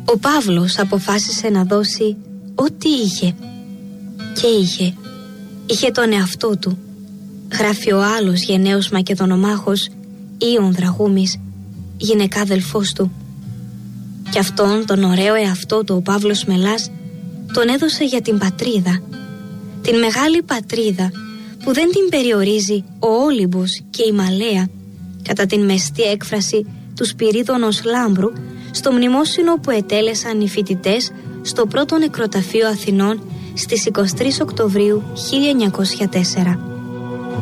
Ο Παύλος αποφάσισε να δώσει ό,τι είχε. Και είχε τον εαυτό του. Γράφει ο άλλος γενναίος Μακεδονομάχος, Ιων Δραγούμης, γυναικάδελφός του. Κι αυτόν τον ωραίο εαυτό του ο Παύλος Μελάς τον έδωσε για την πατρίδα. Την μεγάλη πατρίδα που δεν την περιορίζει ο Όλυμπος και η Μαλαία, κατά την μεστή έκφραση του Σπυρίδωνος Λάμπρου στο μνημόσυνο που ετέλεσαν οι φοιτητές στο πρώτο νεκροταφείο Αθηνών στις 23 Οκτωβρίου 1904.